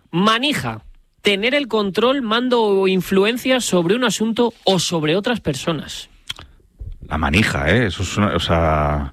Manija. Tener el control, mando o influencia sobre un asunto o sobre otras personas. La manija, eso es una... O sea...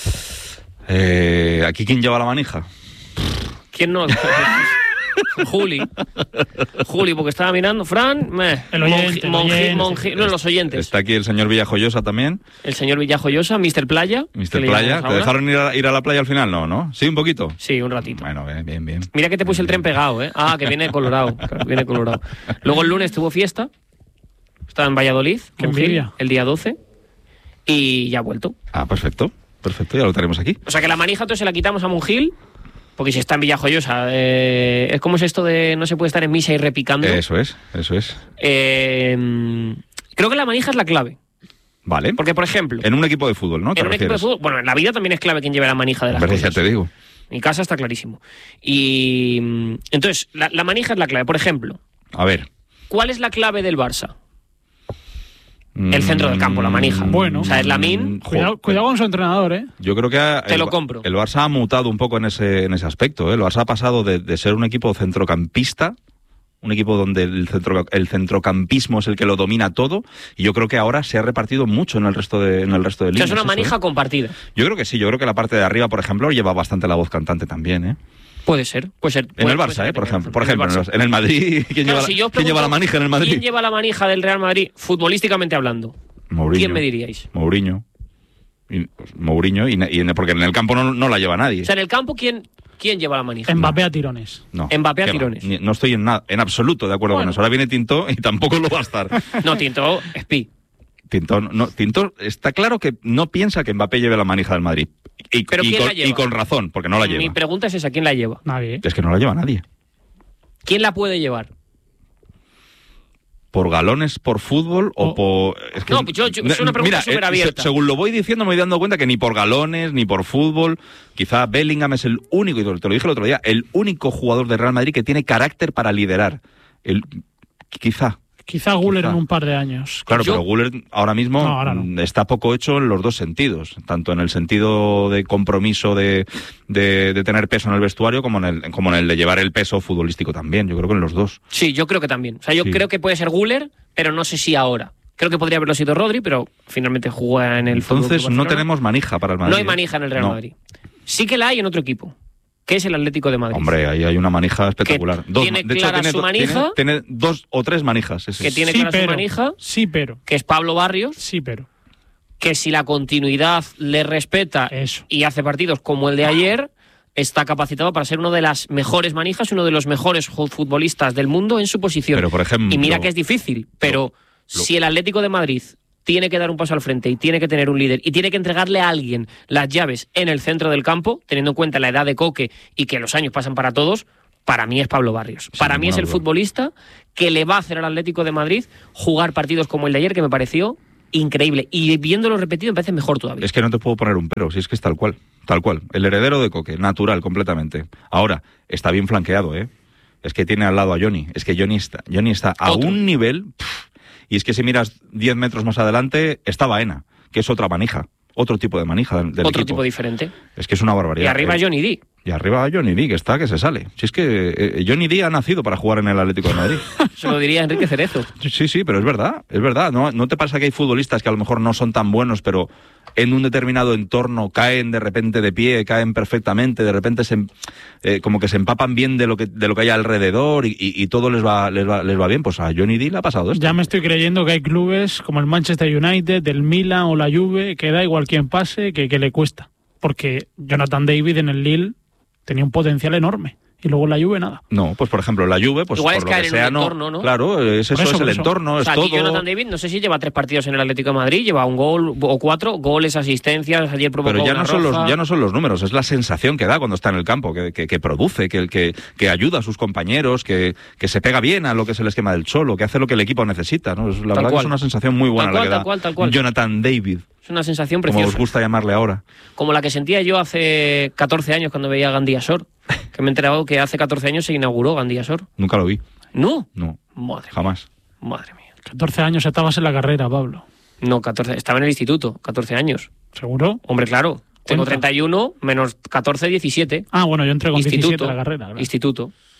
¿aquí quién lleva la manija? ¿Quién no? Juli, porque estaba mirando. Fran, el oyente, los oyentes. Está aquí el señor Villajoyosa también. El señor Villajoyosa, Mr. Playa. Mr. Playa. ¿Te dejaron ir a la playa al final? No. ¿Sí, un poquito? Sí, un ratito. Bueno, bien. Mira que te puse el tren pegado, ¿eh? Ah, que viene colorado. Luego el lunes tuvo fiesta. Estaba en Valladolid, Monjil, el día 12. Y ya ha vuelto. Ah, perfecto, ya lo tenemos aquí. O sea que la manija entonces se la quitamos a Monjil. Porque si está en Villajoyosa, ¿cómo es esto de no se puede estar en misa y repicando? Eso es. Creo que la manija es la clave. Vale. Porque, por ejemplo... En un equipo de fútbol, ¿no? En un equipo de fútbol... Bueno, en la vida también es clave quien lleve la manija de las cosas. Ya te digo. En mi casa está clarísimo. Y entonces, la manija es la clave. Por ejemplo... A ver. ¿Cuál es la clave del Barça? El centro del campo, la manija. Bueno. O sea, es Lamine. Cuidado con su entrenador, ¿eh? Yo creo que te lo compro. El Barça ha mutado un poco en ese aspecto, ¿eh? El Barça ha pasado de ser un equipo centrocampista, un equipo donde el centrocampismo es el que lo domina todo, y yo creo que ahora se ha repartido mucho en el resto de líneas. O sea, es una manija compartida. Yo creo que sí, yo creo que la parte de arriba, por ejemplo, lleva bastante la voz cantante también, ¿eh? Puede ser. En el Barça, por ejemplo. En el Madrid, ¿quién lleva la manija en el Madrid? ¿Quién lleva la manija del Real Madrid, futbolísticamente hablando? Mourinho. ¿Quién me diríais? Mourinho, porque en el campo no la lleva nadie. O sea, en el campo, ¿quién lleva la manija? Mbappé a tirones. No. Mbappé a tirones. No estoy en absoluto de acuerdo con eso. Ahora viene Tinto y tampoco lo va a estar. No, Tinto, espí. Tinto está claro que no piensa que Mbappé lleve la manija del Madrid. ¿Pero quién la lleva? Y con razón, porque no la lleva. Mi pregunta es esa, ¿quién la lleva? Nadie. Es que no la lleva nadie. ¿Quién la puede llevar? ¿Por galones, por fútbol o por...? Es que, no, es una pregunta súper abierta. Según lo voy diciendo me voy dando cuenta que ni por galones, ni por fútbol. Quizá Bellingham es el único, y te lo dije el otro día, el único jugador de Real Madrid que tiene carácter para liderar. Quizá Güler en un par de años. Claro, pero Güler ahora mismo no. está poco hecho en los dos sentidos, tanto en el sentido de compromiso de tener peso en el vestuario como en el de llevar el peso futbolístico también. Yo creo que en los dos. Sí, yo creo que también. O sea, yo creo que puede ser Güler, pero no sé si ahora. Creo que podría haberlo sido Rodri, pero finalmente juega en el fútbol. Entonces no tenemos manija para el Madrid. No hay manija en el Real Madrid. Sí que la hay en otro equipo, que es el Atlético de Madrid. Hombre, ahí hay una manija espectacular. Tiene clara su manija. Tiene 2 o 3 manijas. Que tiene clara su manija. Sí, pero. Que es Pablo Barrios. Sí, pero. Que si la continuidad le respeta y hace partidos como el de ayer, está capacitado para ser una de las mejores manijas, uno de los mejores futbolistas del mundo en su posición. Pero, por ejemplo, y mira que es difícil, pero si el Atlético de Madrid tiene que dar un paso al frente y tiene que tener un líder y tiene que entregarle a alguien las llaves en el centro del campo, teniendo en cuenta la edad de Coque y que los años pasan para todos, para mí es Pablo Barrios. Para mí es el futbolista que le va a hacer al Atlético de Madrid jugar partidos como el de ayer, que me pareció increíble. Y viéndolo repetido me parece mejor todavía. Es que no te puedo poner un pero, si es que es tal cual. El heredero de Coque, natural completamente. Ahora, está bien flanqueado, ¿eh? Es que tiene al lado a Johnny. Es que Johnny está a un nivel... Y es que si miras 10 metros más adelante, está Baena, que es otra manija, otro tipo de manija del equipo. Otro tipo diferente. Es que es una barbaridad. Y arriba Johnny D. Y arriba Johnny D, que se sale. Si es que Johnny D ha nacido para jugar en el Atlético de Madrid. Se lo diría Enrique Cerezo. Sí, pero es verdad. ¿No te pasa que hay futbolistas que a lo mejor no son tan buenos, pero en un determinado entorno caen de repente de pie, caen perfectamente, de repente como que se empapan bien de lo que hay alrededor y todo les va bien? Pues a Johnny D le ha pasado esto. Ya me estoy creyendo que hay clubes como el Manchester United, el Milan o la Juve, que da igual quién pase, que le cuesta. Porque Jonathan David en el Lille tenía un potencial enorme. Y luego la Juve nada. No, pues por ejemplo, la Juve, pues igual por es lo que sea, en un entorno, ¿no? Claro, es el entorno, o sea, es todo. Jonathan David, no sé si lleva 3 partidos en el Atlético de Madrid, lleva un gol o 4 goles, asistencias, ayer provocó pero ya una roja. Ya no son los números, es la sensación que da cuando está en el campo, que produce, que ayuda a sus compañeros, que se pega bien a lo que es el esquema del Cholo, que hace lo que el equipo necesita, ¿no? La verdad que es una sensación muy buena la que da tal cual. Jonathan David. Es una sensación preciosa. Como os gusta llamarle ahora. Como la que sentía yo hace 14 años cuando veía a Gandía Sor, que me he enterado que hace 14 años se inauguró Gandía Sor. Nunca lo vi. ¿No? No. Madre jamás. Mía. Madre mía. 14 años estabas en la carrera, Pablo. No, 14. Estaba en el instituto, 14 años. ¿Seguro? Hombre, claro. Tengo 31 menos 14, 17. Ah, bueno, yo entré con instituto, 17 a la carrera. Claro. Instituto.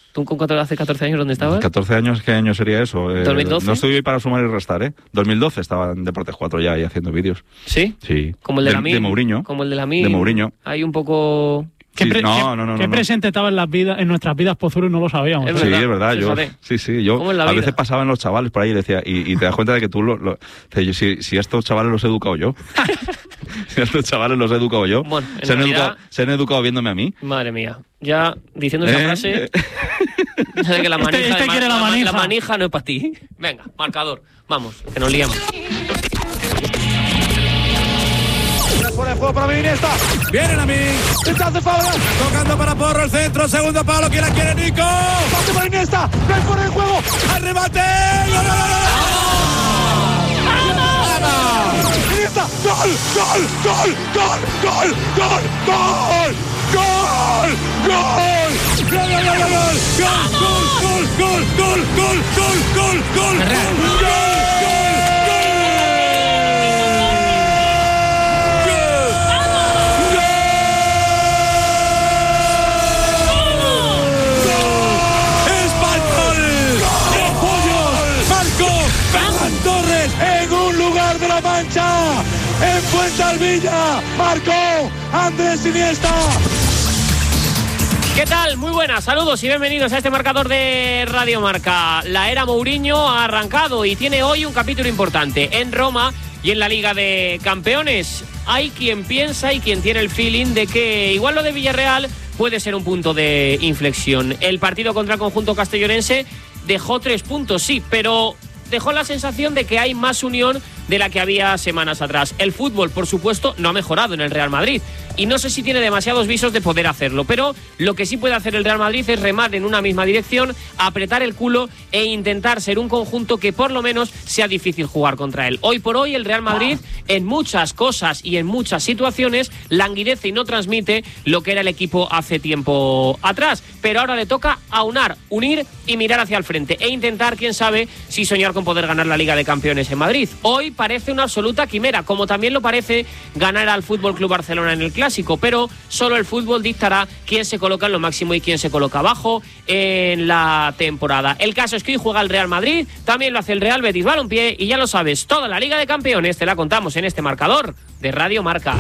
¿Tú hace 14 años dónde estabas? 14 años, ¿qué año sería eso? 2012. No estoy hoy para sumar y restar, ¿eh? 2012 estaba en Deportes 4 ya ahí haciendo vídeos. ¿Sí? Sí. Como el de la Min. De Mourinho. Como el de la Min. De Mourinho. Hay un poco... ¿Qué presente estaba en nuestras vidas Pozuelo y no lo sabíamos? Es Sí, verdad, es verdad. Yo ¿Cómo en la a vida? veces pasaban los chavales por ahí y decía, y te das cuenta de que tú si estos chavales los he educado yo. Si estos chavales los he educado yo. Bueno, en se realidad... han educado viéndome a mí. Madre mía. Ya diciendo esa frase... Ya sé que la manija, quiere la manija. La manija no es para ti. Venga, marcador. Vamos, que nos liamos. Fuera de juego para Iniesta. Viene la Min. Entonces Fabra. Tocando para Porro el centro. Segundo palo. ¿Quién la quiere, Nico? Pase para Iniesta. No hay fuera de juego. ¡Al remate! ¡Gol! Iniesta. Gol. Gol. Gol. Gol. Gol. Gol. Gol. Gol. Gol. Gol. Gol. Gol. Gol. Gol. Torres en un lugar de la Mancha, en Fuensalvilla, marcó Andrés Iniesta. ¿Qué tal? Muy buenas, saludos y bienvenidos a este marcador de Radio Marca. La era Mourinho ha arrancado y tiene hoy un capítulo importante en Roma y en la Liga de Campeones. Hay quien piensa y quien tiene el feeling de que igual lo de Villarreal puede ser un punto de inflexión. El partido contra el conjunto castellonense dejó 3 puntos, sí, pero dejó la sensación de que hay más unión de la que había semanas atrás. El fútbol, por supuesto, no ha mejorado en el Real Madrid y no sé si tiene demasiados visos de poder hacerlo, pero lo que sí puede hacer el Real Madrid es remar en una misma dirección, apretar el culo e intentar ser un conjunto que por lo menos sea difícil jugar contra él. Hoy por hoy el Real Madrid en muchas cosas y en muchas situaciones languidece y no transmite lo que era el equipo hace tiempo atrás, pero ahora le toca aunar, unir y mirar hacia el frente e intentar, quién sabe, si soñar con poder ganar la Liga de Campeones en Madrid. Hoy parece una absoluta quimera, como también lo parece ganar al Fútbol Club Barcelona en el Clásico, pero solo el fútbol dictará quién se coloca en lo máximo y quién se coloca abajo en la temporada. El caso es que hoy juega el Real Madrid, también lo hace el Real Betis Balompié y ya lo sabes, toda la Liga de Campeones te la contamos en este marcador de Radio Marca.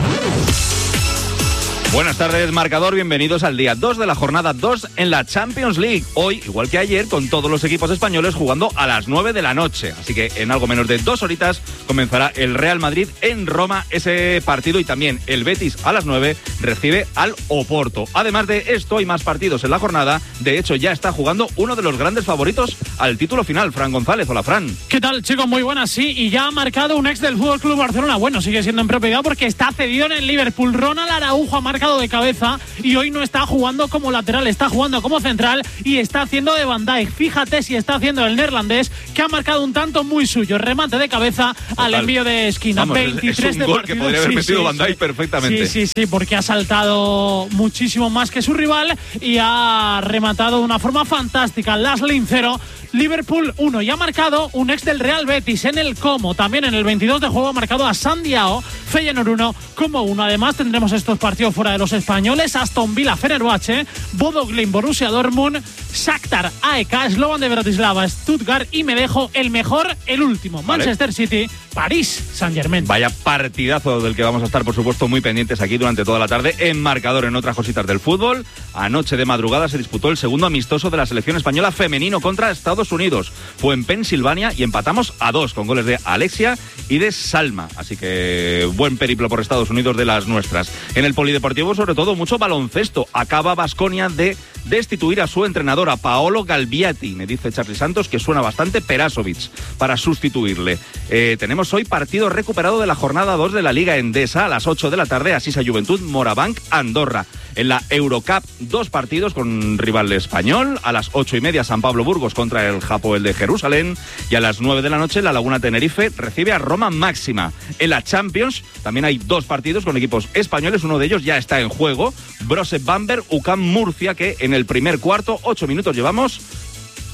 Buenas tardes, marcador, bienvenidos al día 2 de la jornada 2 en la Champions League. Hoy, igual que ayer, con todos los equipos españoles jugando a las 9 de la noche. Así que en algo menos de 2 horitas comenzará el Real Madrid en Roma ese partido y también el Betis a las 9 recibe al Oporto. Además de esto, hay más partidos en la jornada. De hecho, ya está jugando uno de los grandes favoritos al título final, Fran González. Hola, Fran. ¿Qué tal, chicos? Muy buenas, sí. Y ya ha marcado un ex del Fútbol Club Barcelona. Bueno, sigue siendo en propiedad porque está cedido en el Liverpool. Ronald Araujo ha marcado de cabeza y hoy no está jugando como lateral, está jugando como central y está haciendo de Van Dijk. Fíjate si está haciendo el neerlandés, que ha marcado un tanto muy suyo, remate de cabeza al envío de esquina. Vamos, 23 es un de gol partido. que podría haber metido Van Dijk perfectamente. Sí, porque ha saltado muchísimo más que su rival y ha rematado de una forma fantástica. Lasling 0, Liverpool 1, y ha marcado un ex del Real Betis en el Como. También en el 22 de juego ha marcado a Sandiao, Feyenoord 1, Como 1. Además tendremos estos partidos fuera de los españoles: Aston Villa, Fenerbahce, Bodo Glimt, Borussia Dortmund, Shakhtar, AEK, Slovan de Bratislava, Stuttgart y me dejo el mejor, el último, vale. Manchester City, París Saint-Germain. Vaya partidazo del que vamos a estar, por supuesto, muy pendientes aquí durante toda la tarde en marcador. En otras cositas del fútbol, anoche de madrugada se disputó el segundo amistoso de la selección española femenino contra Estados Unidos. Fue en Pensilvania y empatamos a 2 con goles de Alexia y de Salma. Así que buen periplo por Estados Unidos de las nuestras. En el polideportivo, sobre todo, mucho baloncesto. Acaba Baskonia de destituir a su entrenadora, Paolo Galbiati. Me dice Charly Santos que suena bastante Perasovic para sustituirle. Tenemos hoy partido recuperado de la jornada 2 de la Liga Endesa a las 8 de la tarde, Asisa Juventud, Morabanc, Andorra. En la Eurocup, 2 partidos con rival español. A las 8:30, San Pablo Burgos contra el Hapoel de Jerusalén. Y a las 9 de la noche, la Laguna Tenerife recibe a Roma Máxima. En la Champions también hay 2 partidos con equipos españoles. Uno de ellos ya está en juego. Brose Bamberg, UCAM Murcia, que en el primer cuarto, 8 minutos llevamos,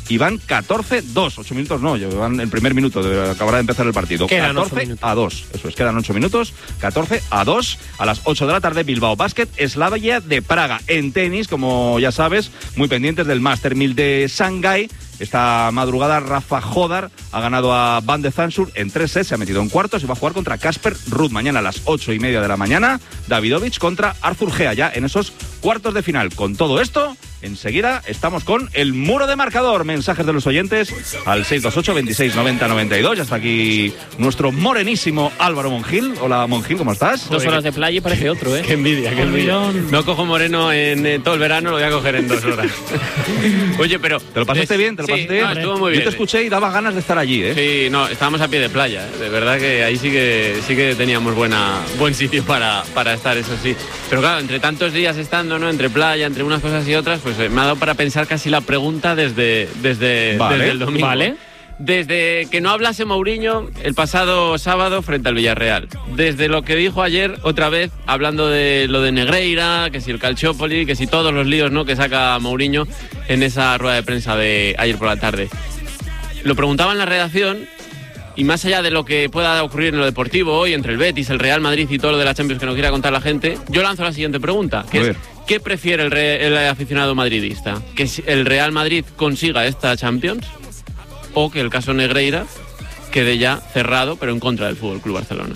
y van 14-2. 8 minutos no, van el primer minuto, acabará de empezar el partido. Quedan 14-2. Eso es, quedan 8 minutos. 14-2. A las 8 de la tarde, Bilbao Basket, Slavia de Praga. En tenis, como ya sabes, muy pendientes del Master 1000 de Shanghái. Esta madrugada Rafa Jodar ha ganado a Van de Zansur en 3 sets, se ha metido en cuartos y va a jugar contra Casper Ruud. Mañana a las 8:30 de la mañana, Davidovich contra Arthur Gea, ya en esos cuartos de final. Con todo esto, enseguida estamos con el muro de marcador. Mensajes de los oyentes al 628 26 90 92. Ya está aquí nuestro morenísimo Álvaro Monjil. Hola Monjil, ¿cómo estás? 2 horas de playa y parece otro, ¿eh? Qué envidia, qué envidia. No cojo moreno en todo el verano, lo voy a coger en 2 horas. Oye, pero... ¿Te lo pasaste bien? ¿Te lo pasaste bien? No, estuvo muy bien. Yo te escuché y daba ganas de estar allí, ¿eh? Sí, no, estábamos a pie de playa, ¿eh? De verdad que ahí sí que teníamos buen sitio para estar, eso sí. Pero claro, entre tantos días estando, ¿no? Entre playa, entre unas cosas y otras, pues me ha dado para pensar casi la pregunta desde el domingo. Vale. Desde que no hablase Mourinho el pasado sábado frente al Villarreal. Desde lo que dijo ayer, otra vez, hablando de lo de Negreira, que si el Calciopoli, que si todos los líos, ¿no?, que saca Mourinho en esa rueda de prensa de ayer por la tarde. Lo preguntaba en la redacción, y más allá de lo que pueda ocurrir en lo deportivo hoy, entre el Betis, el Real Madrid y todo lo de la Champions que nos quiera contar la gente, yo lanzo la siguiente pregunta, que es, ¿qué prefiere el aficionado madridista? ¿Que el Real Madrid consiga esta Champions? ¿O que el caso Negreira quede ya cerrado, pero en contra del FC Barcelona?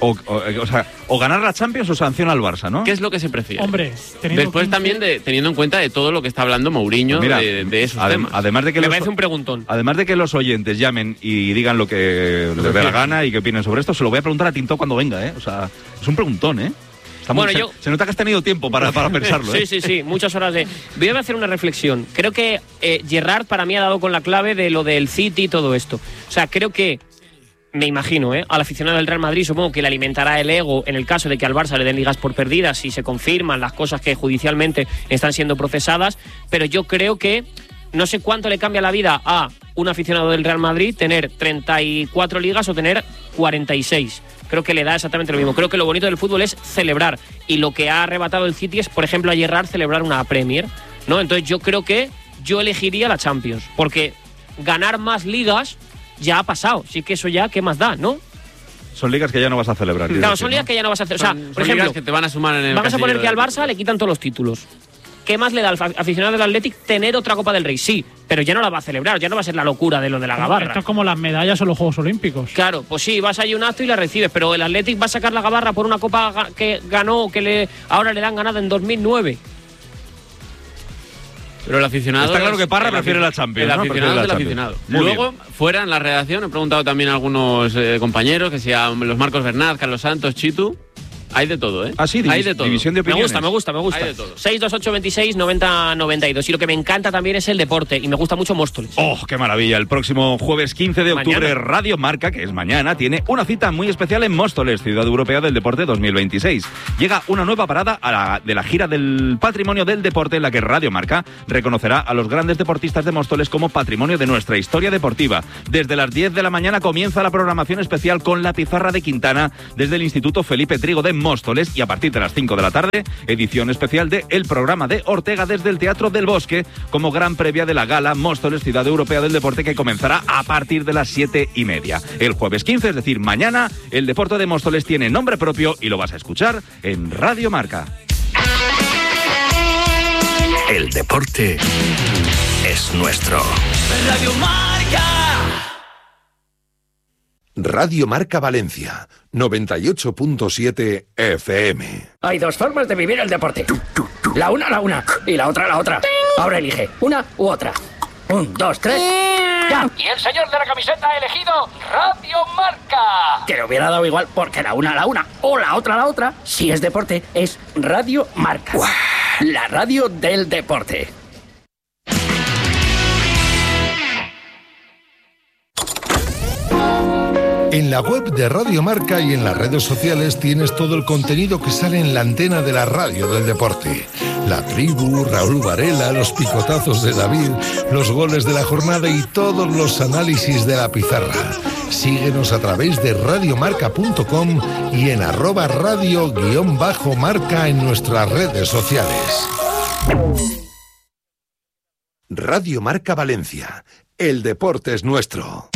O ganar la Champions o sanciona al Barça, ¿no? ¿Qué es lo que se prefiere? Hombre, después también teniendo en cuenta de todo lo que está hablando Mourinho, mira, de esos temas. Además de que me parece un preguntón. Además de que los oyentes llamen y digan lo que les dé la gana y que opinen sobre esto, se lo voy a preguntar a Tinto cuando venga, ¿eh? O sea, es un preguntón, ¿eh? Se nota que has tenido tiempo para pensarlo, ¿eh? Sí, muchas horas de... Voy a hacer una reflexión. Creo que Gerrard para mí ha dado con la clave de lo del City y todo esto. O sea, creo que, me imagino, al aficionado del Real Madrid supongo que le alimentará el ego en el caso de que al Barça le den ligas por perdidas si se confirman las cosas que judicialmente están siendo procesadas, pero yo creo que no sé cuánto le cambia la vida a un aficionado del Real Madrid tener 34 ligas o tener 46. Creo que le da exactamente lo mismo. Creo que lo bonito del fútbol es celebrar. Y lo que ha arrebatado el City es, por ejemplo, a Gerrard celebrar una Premier, ¿no? Entonces yo creo que yo elegiría la Champions. Porque ganar más ligas ya ha pasado. Sí que eso ya, ¿qué más da, no? Son ligas que ya no vas a celebrar. Claro, son ligas que ya no vas a hacer. O sea, por ejemplo, que te van a sumar en el vamos a poner que al Barça le quitan todos los títulos. ¿Qué más le da al aficionado del Athletic tener otra Copa del Rey? Sí, pero ya no la va a celebrar, ya no va a ser la locura de lo de la gabarra. Esto es como las medallas o los Juegos Olímpicos. Claro, pues sí, vas allí un acto y la recibes, pero el Athletic va a sacar la gabarra por una Copa que ganó, ahora le dan ganada en 2009. Pero el aficionado... Está claro que Parra prefiere la Champions, El aficionado del aficionado. Luego, fuera en la redacción, he preguntado también a algunos compañeros, que sea los Marcos Bernat, Carlos Santos, Chitu... Hay de todo, ¿eh? Ah, sí, hay de todo. División de opiniones. Me gusta. Hay de todo. 628 26 90 92. Y lo que me encanta también es el deporte. Y me gusta mucho Móstoles. ¡Oh, qué maravilla! El próximo jueves 15 de octubre, mañana. Radio Marca, que es mañana, tiene una cita muy especial en Móstoles, Ciudad Europea del Deporte 2026. Llega una nueva parada de la gira del patrimonio del deporte, en la que Radio Marca reconocerá a los grandes deportistas de Móstoles como patrimonio de nuestra historia deportiva. Desde las 10 de la mañana comienza la programación especial con la pizarra de Quintana desde el Instituto Felipe Trigo de Móstoles, y a partir de las 5 de la tarde, edición especial de El Programa de Ortega desde el Teatro del Bosque, como gran previa de la gala Móstoles Ciudad Europea del Deporte, que comenzará a partir de las 7:30. El jueves 15, es decir, mañana, el deporte de Móstoles tiene nombre propio y lo vas a escuchar en Radio Marca. El deporte es nuestro. Radio Marca. Radio Marca Valencia, 98.7 FM. Hay dos formas de vivir el deporte. La una y la otra. Ahora elige una u otra. 1, 2, 3. ¡Ya! Y el señor de la camiseta ha elegido Radio Marca. Que le hubiera dado igual, porque la una o la otra, si es deporte, es Radio Marca. ¡Uah! La radio del deporte. En la web de Radio Marca y en las redes sociales tienes todo el contenido que sale en la antena de la radio del deporte. La tribu, Raúl Varela, los picotazos de David, los goles de la jornada y todos los análisis de la pizarra. Síguenos a través de radiomarca.com y en @radio_marca en nuestras redes sociales. Radio Marca Valencia, el deporte es nuestro.